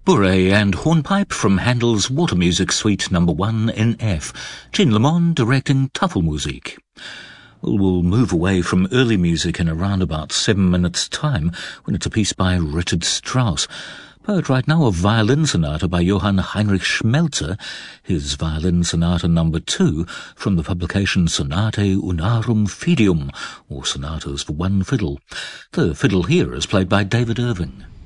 Bourrée and Hornpipe from Handel's Water Music Suite No. 1 in F. Jean Lemond directing Tafelmusik. We'll move away from early music in around about 7 minutes' time when it's a piece by Richard Strauss. Heard right now a violin sonata by Johann Heinrich Schmelzer, his violin sonata No. 2 from the publication Sonatae Unarum Fidium, or Sonatas for One Fiddle. The fiddle here is played by David Irving.